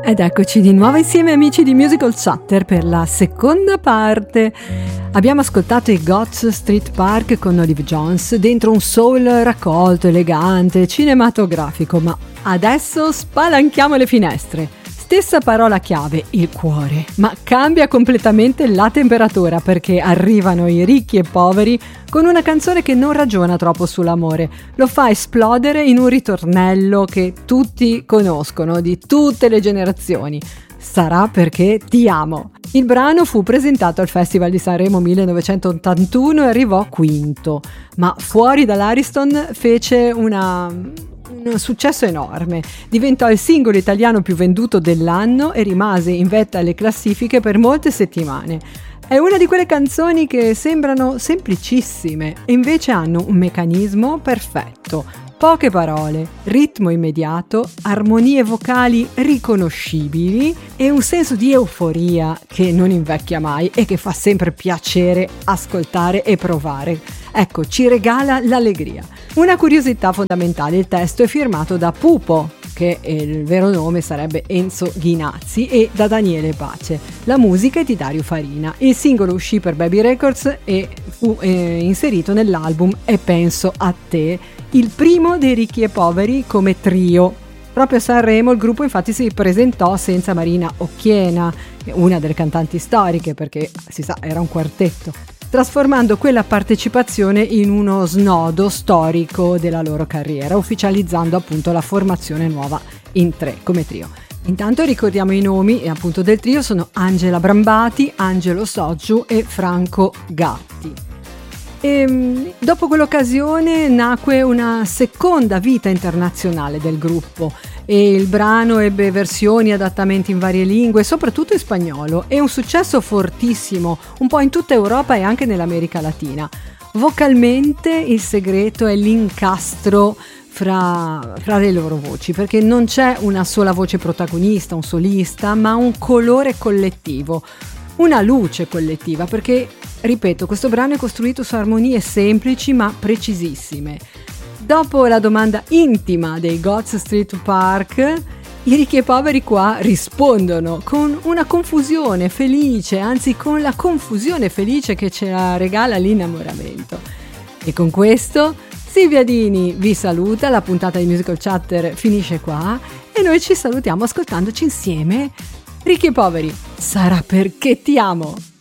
Ed eccoci di nuovo insieme amici di Musical Chatter per la seconda parte. Abbiamo ascoltato i Goths Street Park con Olive Jones dentro un soul raccolto, elegante, cinematografico, ma adesso spalanchiamo le finestre. Stessa parola chiave, il cuore, ma cambia completamente la temperatura perché arrivano i ricchi e poveri con una canzone che non ragiona troppo sull'amore, lo fa esplodere in un ritornello che tutti conoscono, di tutte le generazioni. Sarà perché ti amo. Il brano fu presentato al Festival di Sanremo 1981 e arrivò quinto, ma fuori dall'Ariston fece un successo enorme. Diventò il singolo italiano più venduto dell'anno e rimase in vetta alle classifiche per molte settimane. È una di quelle canzoni che sembrano semplicissime e invece hanno un meccanismo perfetto. Poche parole, ritmo immediato, armonie vocali riconoscibili e un senso di euforia che non invecchia mai e che fa sempre piacere ascoltare e provare. Ecco, ci regala l'allegria. Una curiosità fondamentale, il testo è firmato da Pupo, che il vero nome sarebbe Enzo Ghinazzi, e da Daniele Pace. La musica è di Dario Farina. Il singolo uscì per Baby Records e fu inserito nell'album E penso a te, il primo dei Ricchi e Poveri come trio. Proprio a Sanremo il gruppo infatti si presentò senza Marina Occhiena, una delle cantanti storiche, perché si sa era un quartetto, trasformando quella partecipazione in uno snodo storico della loro carriera, ufficializzando appunto la formazione nuova in tre come trio. Intanto ricordiamo i nomi appunto del trio: sono Angela Brambati, Angelo Soggiu e Franco Gatti. E dopo quell'occasione nacque una seconda vita internazionale del gruppo e il brano ebbe versioni e adattamenti in varie lingue, soprattutto in spagnolo, e un successo fortissimo un po' in tutta Europa e anche nell'America Latina. Vocalmente il segreto è l'incastro fra le loro voci, perché non c'è una sola voce protagonista, un solista, ma un colore collettivo, una luce collettiva, perché, ripeto, questo brano è costruito su armonie semplici ma precisissime. Dopo la domanda intima dei Goths Street Park, i Ricchi e Poveri qua rispondono con una confusione felice, anzi con la confusione felice che ce la regala l'innamoramento. E con questo Silvia Dini vi saluta, la puntata di Musical Chatter finisce qua e noi ci salutiamo ascoltandoci insieme Ricchi e Poveri. Sarà perché ti amo!